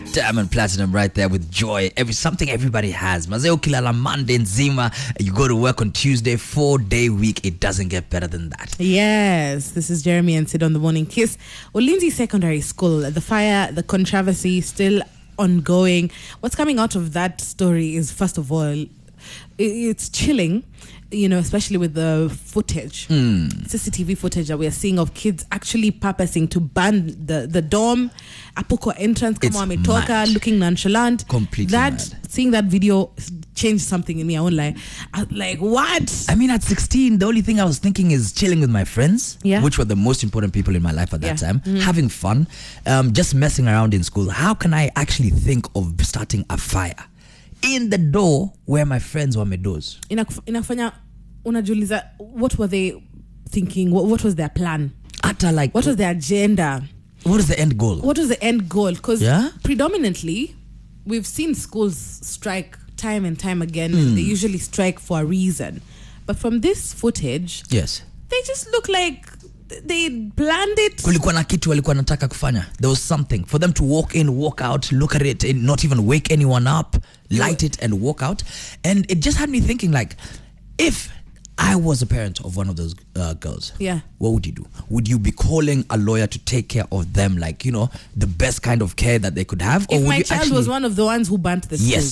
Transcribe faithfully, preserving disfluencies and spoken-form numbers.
Diamond Platinum right there with Joy. Every something everybody has. Mazeo kilala Monday nzima. You go to work on Tuesday, four day week. It doesn't get better than that. Yes, this is Jeremy and Sid on the Morning Kiss. Ulinzi Secondary School, the fire, the controversy still ongoing. What's coming out of that story is, first of all, it's chilling, you know, especially with the footage, mm. C C T V footage that we are seeing of kids actually purposing to ban the, the dorm, Apoko entrance, kama wametoka, looking nonchalant. Completely that, mad. Seeing that video changed something in me. I was like, I was like, what? I mean, at sixteen, the only thing I was thinking is chilling with my friends, yeah. which were the most important people in my life at that yeah. time, mm-hmm. having fun, um, just messing around in school. How can I actually think of starting a fire in the door where my friends were medos? Inafanya unajuliza, what were they thinking? What, what was their plan? Utter like what was their agenda? What is the end goal? What was the end goal? Because yeah? predominantly, we've seen schools strike time and time again. Mm. And they usually strike for a reason. But from this footage, yes, they just look like they planned it. Kulikuwa na kitu walikuwa nataka kufanya. There was something for them to walk in, walk out, look at it, and not even wake anyone up, light it and walk out. And it just had me thinking, like, if I was a parent of one of those uh, girls, yeah, what would you do? Would you be calling a lawyer to take care of them, like, you know, the best kind of care that they could have? If or would my you child actually... was one of the ones who burnt the school. Yes.